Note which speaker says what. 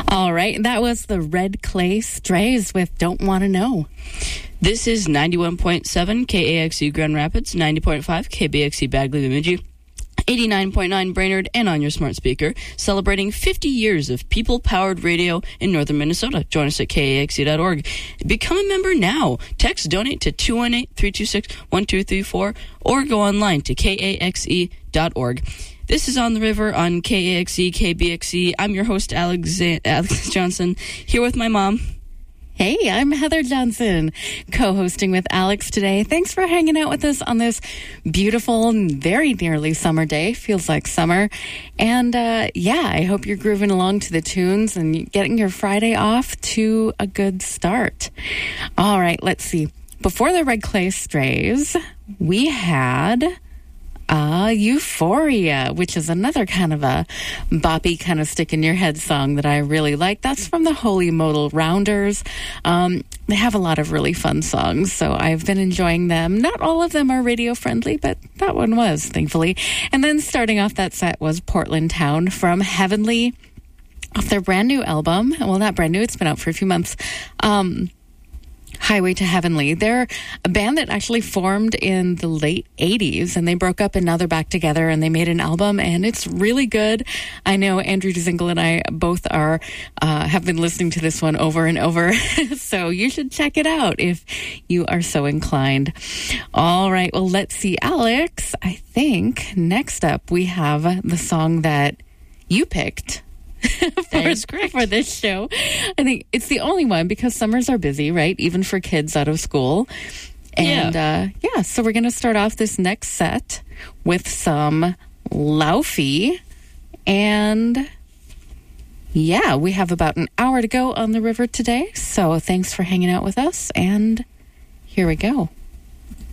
Speaker 1: All right, that was the Red Clay Strays with Don't Want to Know.
Speaker 2: This is 91.7 KAXU Grand Rapids, 90.5 KBXE Bagley Bemidji, 89.9 Brainerd, and on your smart speaker, celebrating 50 years of people-powered radio in northern Minnesota. Join us at KAXE.org. Become a member now. Text donate to 218-326-1234 or go online to KAXE.org. This is On the River on KAXE, KBXE. I'm your host, Alex Johnson, here with my mom.
Speaker 1: Hey, I'm Heather Johnson, co-hosting with Alex today. Thanks for hanging out with us on this beautiful, very nearly summer day. Feels like summer. And I hope you're grooving along to the tunes and getting your Friday off to a good start. All right, let's see. Before the Red Clay Strays, we had Euphoria, which is another kind of a boppy kind of stick in your head song that I really like. That's from the Holy Modal Rounders. They have a lot of really fun songs, so I've been enjoying them. Not all of them are radio friendly, but that one was, thankfully. And then starting off that set was Portland Town from Heavenly off their brand new album. Well, not brand new, it's been out for a few months. Highway to Heavenly. They're a band that actually formed in the late 80s, and they broke up and now they're back together and they made an album, and it's really good. I know Andrew Zingle and I both have been listening to this one over and over, so you should check it out if you are so inclined. All right, well, let's see. Alex, I think next up we have the song that you picked. For this show. I think it's the only one because summers are busy, right? Even for kids out of school. And so we're going to start off this next set with some Laufey. And we have about an hour to go on the river today. So thanks for hanging out with us. And here we go.